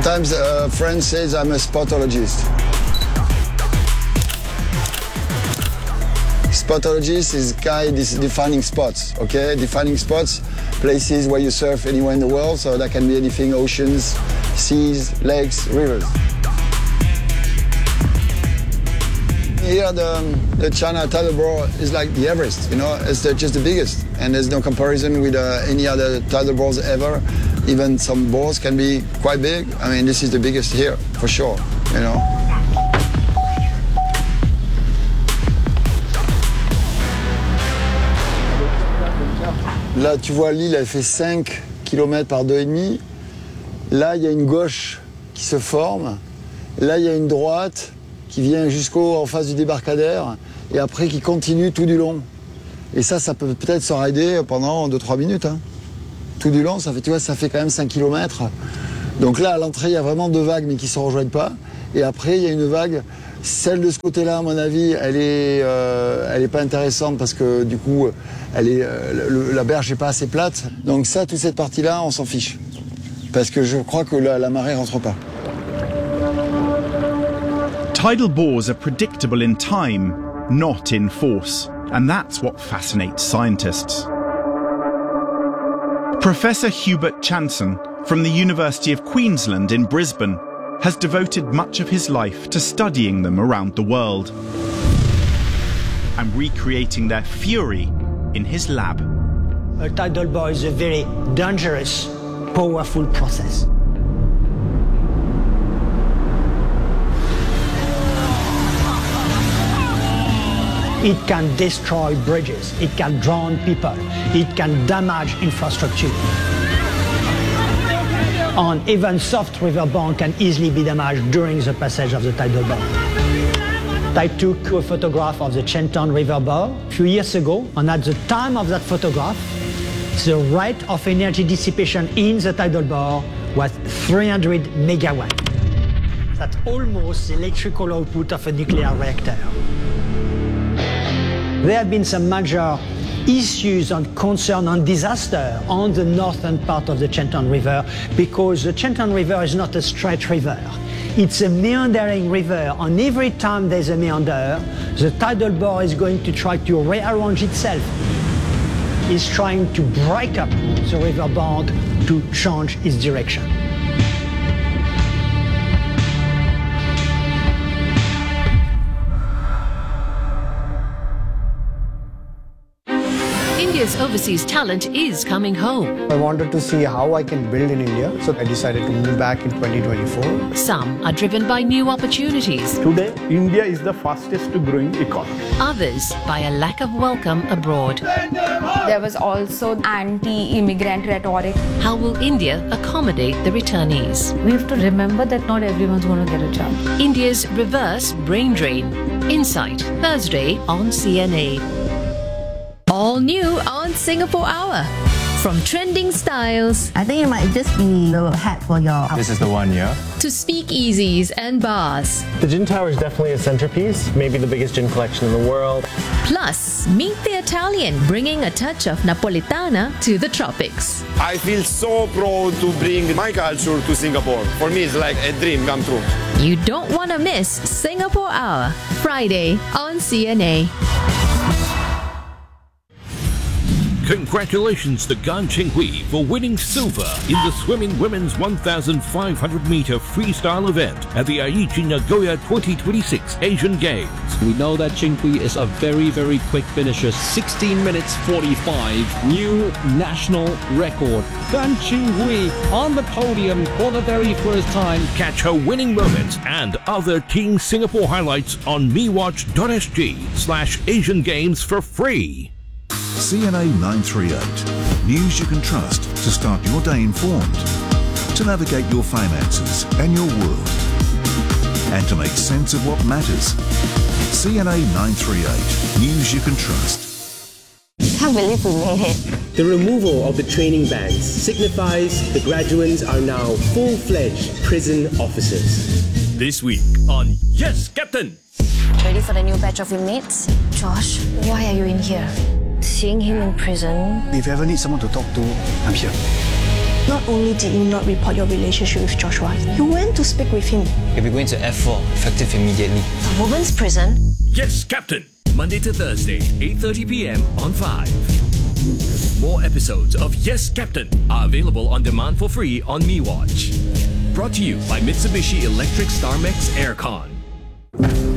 Sometimes a friend says I'm a spotologist. Spotologist is guy defining spots, okay? Defining spots, places where you surf anywhere in the world, so that can be anything, oceans, seas, lakes, rivers. Here the China tidal bore is like the Everest, you know, it's just the biggest, and there's no comparison with any other tidal bores ever. Even some bores can be quite big. I mean, this is the biggest here, for sure, you know. Là, tu vois, l'île, elle fait 5 km par 2,5. Là, il y a une gauche qui se forme. Là, il y a une droite qui vient en face du débarcadère et après qui continue tout du long. Et ça peut peut-être se rider pendant 2-3 minutes. Hein. Tout du long, ça fait, tu vois, ça fait quand même 5 km. Donc là, à l'entrée, il y a vraiment 2 vagues, mais qui ne se rejoignent pas. Et après, il y a une vague. Celle de ce côté-là, à mon avis, elle est pas intéressante parce que du coup, la berge n'est pas assez plate. Donc ça, toute cette partie-là, on s'en fiche. Parce que je crois que la marée rentre pas. Tidal bores are predictable in time, not in force. And that's what fascinates scientists. Professor Hubert Chanson from the University of Queensland in Brisbane has devoted much of his life to studying them around the world and recreating their fury in his lab. A tidal bore is a very dangerous, powerful process. It can destroy bridges, it can drown people, it can damage infrastructure. And even soft riverbank can easily be damaged during the passage of the tidal bore. I took a photograph of the Chenton River bore a few years ago, and at the time of that photograph, the rate of energy dissipation in the tidal bore was 300 megawatt. That's almost the electrical output of a nuclear reactor. There have been some major issues and concern and disaster on the northern part of the Chenton River because the Chenton River is not a straight river. It's a meandering river, and every time there's a meander, the tidal bore is going to try to rearrange itself. It's trying to break up the river bank to change its direction. India's overseas talent is coming home. I wanted to see how I can build in India, so I decided to move back in 2024. Some are driven by new opportunities. Today, India is the fastest growing economy. Others by a lack of welcome abroad. There was also anti-immigrant rhetoric. How will India accommodate the returnees? We have to remember that not everyone's going to get a job. India's reverse brain drain. Insight, Thursday on CNA. All new on Singapore Hour. From trending styles, I think it might just be the hat for your... This is the one, yeah? To speakeasies and bars. The gin tower is definitely a centerpiece, maybe the biggest gin collection in the world. Plus, meet the Italian, bringing a touch of Napolitana to the tropics. I feel so proud to bring my culture to Singapore. For me, it's like a dream come true. You don't want to miss Singapore Hour, Friday on CNA. Congratulations to Gan Qinghui for winning silver in the swimming women's 1,500-meter freestyle event at the Aichi Nagoya 2026 Asian Games. We know that Qinghui is a very, very quick finisher. 16 minutes 45, new national record. Gan Qinghui on the podium for the very first time. Catch her winning moments and other Team Singapore highlights on mewatch.sg/Asian Games for free. CNA 938. News you can trust to start your day informed, to navigate your finances and your world, and to make sense of what matters. CNA 938. News you can trust. Can't believe we made it. The removal of the training bans signifies the graduates are now full-fledged prison officers. This week on Yes, Captain! Ready for the new batch of inmates? Josh, why are you in here? Seeing him in prison. If you ever need someone to talk to, I'm here. Not only did you not report your relationship with Joshua, you went to speak with him. You'll be going to F4, effective immediately. A woman's prison? Yes, Captain. Monday to Thursday, 8:30 p.m. on 5. More episodes of Yes, Captain are available on demand for free on MeWatch. Brought to you by Mitsubishi Electric Starmex Aircon.